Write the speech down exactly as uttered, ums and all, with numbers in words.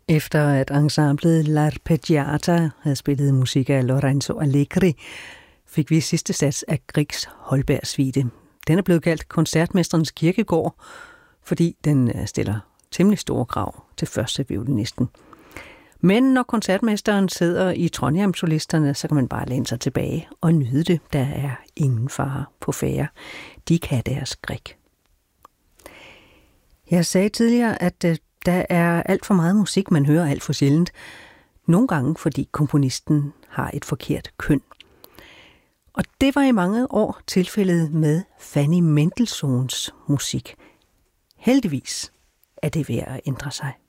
Efter at ensemblet L'Arpeggiata havde spillet musik af Lorenzo Allegri, fik vi sidste sats af Griegs Holberg Suite. Den er blevet kaldt koncertmesterens kirkegård, fordi den stiller temmelig store krav til første violinisten. Men når koncertmesteren sidder i Trondheim-solisterne, så kan man bare læne sig tilbage og nyde det. Der er ingen fare på færde. De kan deres Grieg. Jeg sagde tidligere, at der er alt for meget musik, man hører alt for sjældent. Nogle gange, fordi komponisten har et forkert køn. Og det var i mange år tilfældet med Fanny Mendelssohns musik. Heldigvis er det ved at ændre sig.